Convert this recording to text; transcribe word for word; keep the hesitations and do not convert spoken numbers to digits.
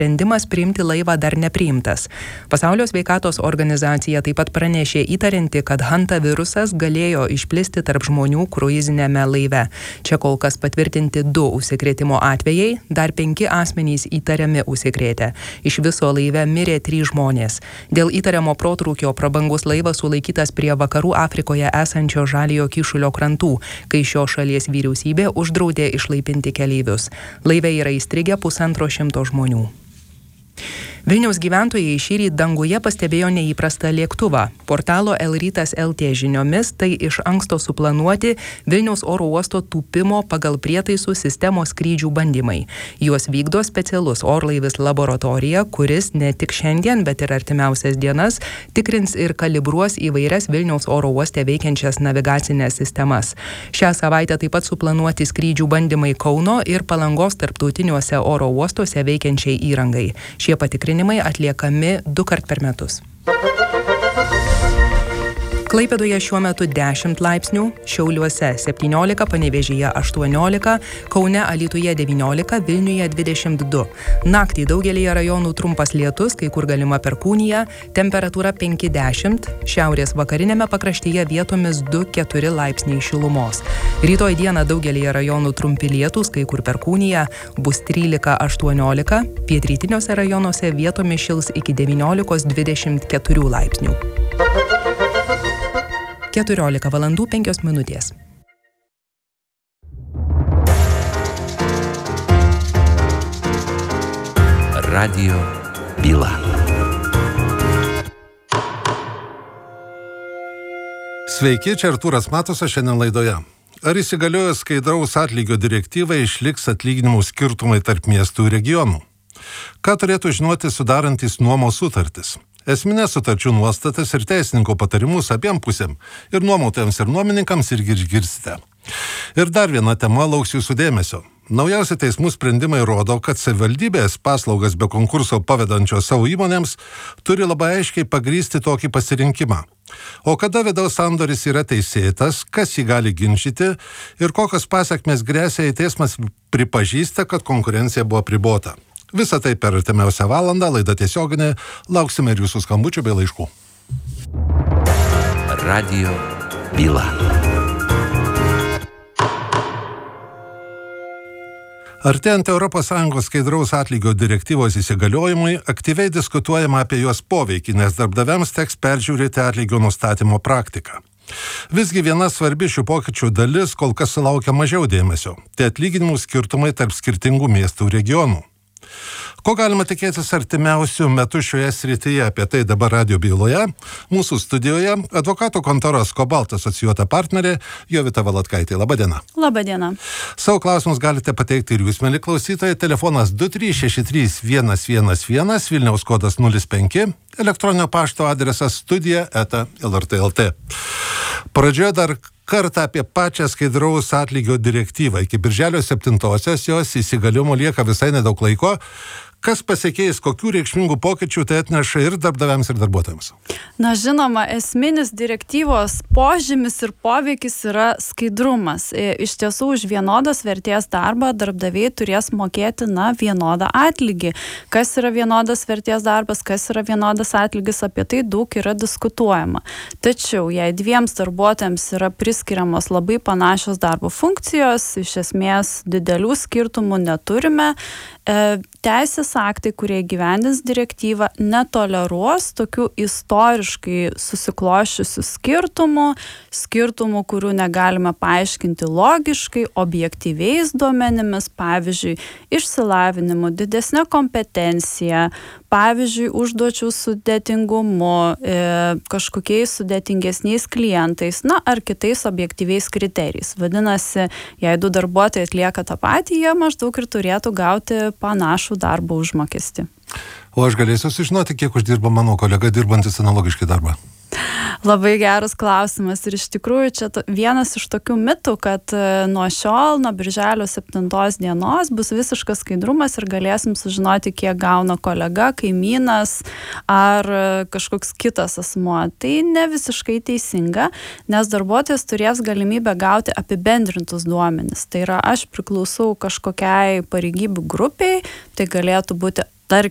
Sprendimas priimti laivą dar nepriimtas. Pasaulio sveikatos organizacija taip pat pranešė įtarinti, kad hanta virusas galėjo išplisti tarp žmonių kruizinėme laive. Čia kol kas patvirtinti du užsikrėtimo atvejai, dar penki asmenys įtariami užsikrėtę. Iš viso laive mirė trys žmonės. Dėl įtariamo protrūkio prabangus laivas sulaikytas prie vakarų Afrikoje esančio Žaliojo Kyšulio krantų, kai šios šalies vyriausybė uždraudė išlaipinti keleivius. Laive yra įstrigę pusantro šimto žmonių. Vilniaus gyventojai šįryt danguje pastebėjo neįprastą lėktuvą. Portalo El Rytas L T žiniomis tai iš anksto suplanuoti Vilniaus oro uosto tūpimo pagal prietaisų sistemos skrydžių bandymai. Juos vykdo specialus orlaivis laboratorija, kuris ne tik šiandien, bet ir artimiausias dienas tikrins ir kalibruos įvairias Vilniaus oro uoste veikiančias navigacinės sistemas. Šią savaitę taip pat suplanuoti skrydžių bandymai Kauno ir Palangos tarptautiniuose oro uostuose veikiančiai įrangai. Šie patikrinimai atliekami du kart per metus. Klaipėdoje šiuo metu dešimt laipsnių, Šiauliuose septyniolika, Panevėžyje aštuoniolika, Kaune, Alytuje devyniolika, Vilniuje dvidešimt du. Naktį daugelyje rajonų trumpas lietus, kai kur galima perkūnija, temperatūra penki dešimt, šiaurės vakarinėme pakraštyje vietomis du keturi laipsniai šilumos. Rytoj dieną daugelyje rajonų trumpi lietūs, kai kur perkūnija, bus trylika aštuoniolika, pietrytiniuose rajonuose vietomis šils iki devyniolikos dvidešimt keturių laipsnių. keturiolika valandų penkios minutės. Radio byla. Sveiki, čia Artūras Matusas šiandien laidoje. Ar įsigaliojus skaidraus atlygio direktyvai išliks atlyginimų skirtumai tarp miestų ir regionų? Ką turėtų žinoti sudarantys nuomos sutartis? Esminės sutarčių nuostatas ir teisininko patarimus abiem pusėm, ir nuomotojams, ir nuomininkams irgi išgirsite. Ir dar viena tema lauks jūsų dėmesio. Naujausi teismų sprendimai rodo, kad savivaldybės paslaugas be konkurso pavedančios savo įmonėms turi labai aiškiai pagrįsti tokį pasirinkimą. O kada vidaus sandoris yra teisėtas, kas jį gali ginčyti ir kokios pasekmės gresia, jei teismas pripažįsta, kad konkurencija buvo apribota. Visą tai per artimiausią valandą, laida tiesioginė, lauksime ir jūsų skambučių bei laiškų. Radio byla. Artėjant Europos Sąjungos skaidraus atlygio direktyvos įsigaliojimui, aktyviai diskutuojama apie jos poveikį, nes darbdaviams teks peržiūrėti atlygio nustatymo praktiką. Visgi viena svarbi šių pokyčių dalis kol kas sulaukia mažiau dėmesio. Tai atlyginimų skirtumai tarp skirtingų miestų ir regionų. Ko galima tikėtis artimiausių metų šioje srityje? Apie tai dabar radijo byloje. Mūsų studijoje advokatų kontoros Kobalt asocijuota partnerė Jovita Valatkaitė. Labadiena. Labadiena. Savo klausimus galite pateikti ir jūs, mieli klausytojai. Telefonas du trys šeši trys vienas vienas vienas, Vilniaus kodas nulis penki, elektroninio pašto adresas studija eta el er tė lt. Pradžioje dar kartą apie pačią skaidraus atlygio direktyvą. Iki birželio septintosios jos įsigaliojimo lieka visai nedaug laiko. Kas pasikeis, kokių reikšmingų pokyčių tai atneša ir darbdaviams, ir darbuotojams? Na, žinoma, esminis direktyvos požymis ir poveikis yra skaidrumas. Iš tiesų, už vienodos vertės darbą darbdaviai turės mokėti, na, vienodą atlygį. Kas yra vienodas vertės darbas, kas yra vienodas atlygis, apie tai daug yra diskutuojama. Tačiau, jei dviems darbuotojams yra priskiriamos labai panašios darbo funkcijos, iš esmės didelių skirtumų neturime, teisės aktai, kurie įgyvendins direktyvą, netoleruos tokių istoriškai susiklošiusių skirtumų, skirtumų, kurių negalime paaiškinti logiškai, objektyviais duomenimis, pavyzdžiui, išsilavinimu, didesnė kompetencija, pavyzdžiui, užduočių sudėtingumu, e, kažkokiais sudėtingesniais klientais, na, ar kitais objektyviais kriterijais. Vadinasi, jei du darbuotojai atlieka tą patį, jie maždaug ir turėtų gauti panašų darbo užmokestį. O aš galėsiu sužinoti, kiek uždirba mano kolega dirbantis analogiškai darbą? Labai geras klausimas ir iš tikrųjų čia to, vienas iš tokių mitų, kad nuo šiol, nuo birželio septintos dienos bus visiškas skaidrumas ir galėsim sužinoti, kiek gauna kolega, kaimynas ar kažkoks kitas asmuo. Tai ne visiškai teisinga, nes darbuotojas turės galimybę gauti apibendrintus duomenis. Tai yra, aš priklausau kažkokiai pareigybių grupiai, tai galėtų būti